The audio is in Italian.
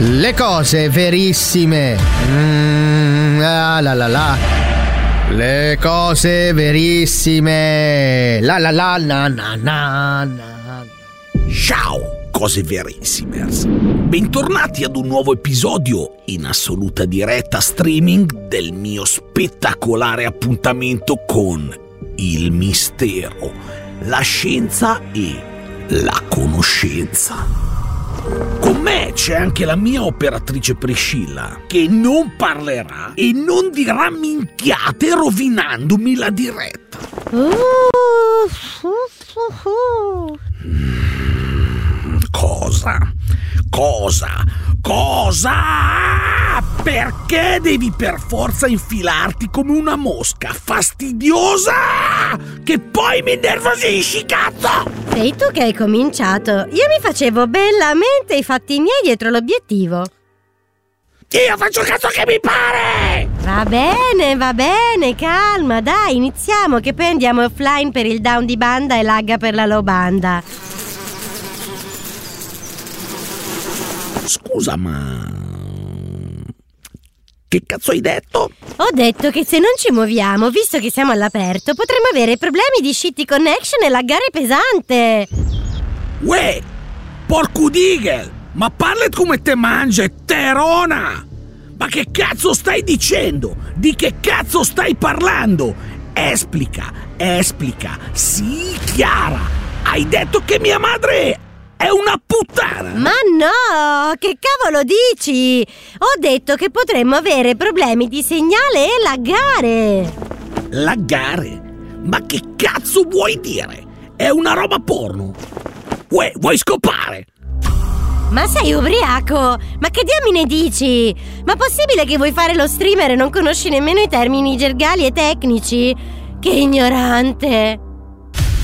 Le cose verissime. Le cose verissime. Ciao, cose verissimers. Bentornati ad un nuovo episodio in assoluta diretta streaming del mio spettacolare appuntamento con il mistero, la scienza e la conoscenza. Con me c'è anche la mia operatrice Priscilla, che non parlerà e non dirà minchiate rovinandomi la diretta. Cosa? Perché devi per forza infilarti come una mosca fastidiosa che poi mi innervosisci, cazzo! Sei tu che hai cominciato. Io mi facevo bellamente i fatti miei dietro l'obiettivo. Io faccio il cazzo che mi pare! Va bene, calma, dai, iniziamo che poi andiamo offline per il down di banda e lagga per la low banda. Scusa, ma... che cazzo hai detto? Ho detto che se non ci muoviamo, visto che siamo all'aperto, potremmo avere problemi di shitty connection e laggare pesante. Uè, porco digel! Ma parla come te mangia, terona! Ma che cazzo stai dicendo? Di che cazzo stai parlando? Esplica, sii chiara! Hai detto che mia madre è una puttana! Ma no, che cavolo dici? Ho detto che potremmo avere problemi di segnale e laggare. Laggare? Ma che cazzo vuoi dire? È una roba porno? Uè, vuoi scopare? Ma sei ubriaco? Ma che diamine dici? Ma possibile che vuoi fare lo streamer e non conosci nemmeno i termini gergali e tecnici? Che ignorante!